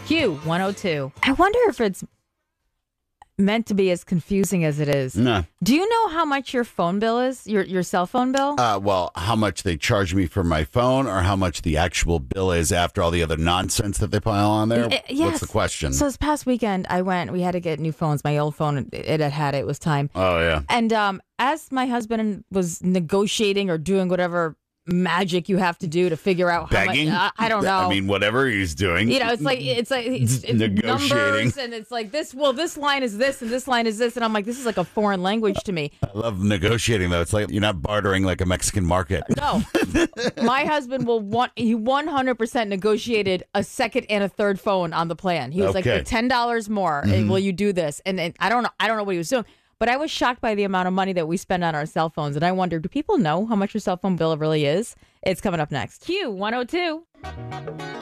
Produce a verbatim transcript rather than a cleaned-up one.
Q one oh two. I wonder if it's meant to be as confusing as it is. No. Do you know how much your phone bill is? Your your cell phone bill? Uh, well, how much they charge me for my phone or how much the actual bill is after all the other nonsense that they pile on there? Uh, yes. What's the question? So this past weekend, I went, we had to get new phones. My old phone, it had had it, it was time. Oh, yeah. And um, as my husband was negotiating or doing whatever magic you have to do to figure out how Begging? much, I, I don't know. I mean, whatever he's doing. You know, it's like it's like it's, it's Negotiating. numbers, and it's like this. Well, this line is this, and this line is this, and I'm like, this is like a foreign language to me. I love negotiating, though. It's like you're not bartering like a Mexican market. No, my husband will want. He one hundred percent negotiated a second and a third phone on the plan. He was Okay. like, for ten dollars more, Mm-hmm. will you do this? And, and I don't know. I don't know what he was doing. But I was shocked by the amount of money that we spend on our cell phones. And I wonder, do people know how much your cell phone bill really is? It's coming up next. Q one oh two.